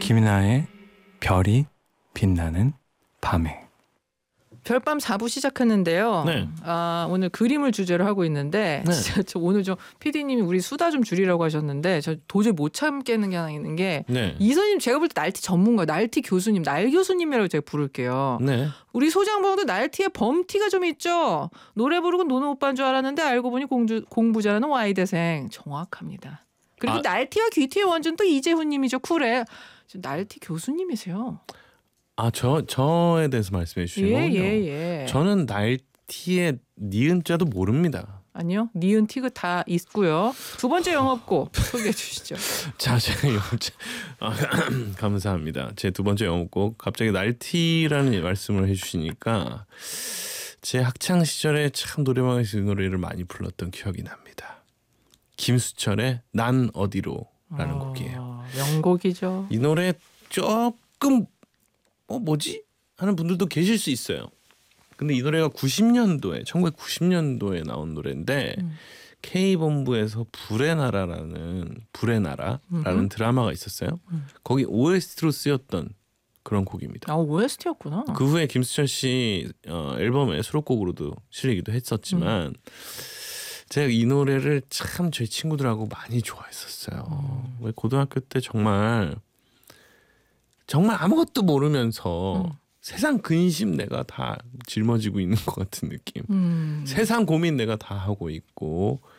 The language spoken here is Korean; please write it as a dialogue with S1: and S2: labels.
S1: 김이나의 별이 빛나는 밤에.
S2: 별밤 4부 시작했는데요.
S3: 네.
S2: 오늘 그림을 주제로 하고 있는데
S3: 네.
S2: 진짜 저 오늘 좀 PD님이 우리 수다 좀 줄이라고 하셨는데 저 도저히 못 참겠는 게 하나 있는 게
S3: 네.
S2: 이선님 제가 볼 때 날티 전문가, 날티 교수님, 날 교수님이라고 제가 부를게요.
S3: 네.
S2: 우리 소장봉도 날티에 범티가 좀 있죠. 노래 부르고 노는 오빠인 줄 알았는데 알고 보니 공부 잘하는 Y대생. 정확합니다. 그리고 날티와 귀티의 원조는 또 이재훈님이죠. 쿨해. 날티 교수님이세요.
S3: 저에 대해서 말씀해 주시는 거군요.
S2: 예.
S3: 저는 날티의 니은자도 모릅니다.
S2: 아니요. 니은 티그 다 있고요. 두 번째 영업곡 소개해 주시죠.
S3: 자, 제가 감사합니다. 제 두 번째 영업곡 갑자기 날티라는 말씀을 해주시니까 제 학창 시절에 참 노래방에서 이 노래를 많이 불렀던 기억이 납니다. 김수철의 난 어디로라는 곡이에요.
S2: 명곡이죠.
S3: 이 노래 조금 뭐지? 하는 분들도 계실 수 있어요. 근데 이 노래가 1990년도에 나온 노래인데 K본부에서 불의 나라라는 드라마가 있었어요. 거기 OST로 쓰였던 그런 곡입니다.
S2: OST였구나.
S3: 그 후에 김수철 씨 앨범의 수록곡으로도 실리기도 했었지만 제가 이 노래를 참 저희 친구들하고 많이 좋아했었어요. 고등학교 때 정말 아무것도 모르면서 세상 근심 내가 다 짊어지고 있는 것 같은 느낌. 세상 고민 내가 다 하고 있고